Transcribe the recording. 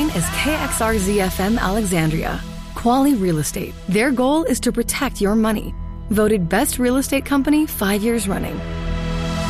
name is KXRZ-FM Alexandria. Quality Real Estate. Their goal is to protect your money. Voted Best Real Estate Company 5 years running.